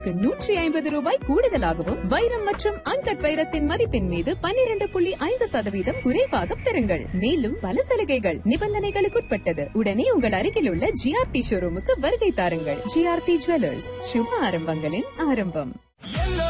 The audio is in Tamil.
150 கூடுதலாகவும் வைரம் மற்றும் அன்கட் வைரத்தின் மதிப்பின் மீது 12.5% குறைவாக பெறுங்கள். மேலும் பல சலுகைகள் நிபந்தனைகளுக்குட்பட்டது. உடனே உங்கள் அருகில் உள்ள ஜிஆர்டி ஷோரூமுக்கு வருகை தாருங்கள். ஜிஆர்டி ஜுவல்லர்ஸ், சுப ஆரம்பங்களின் ஆரம்பம்.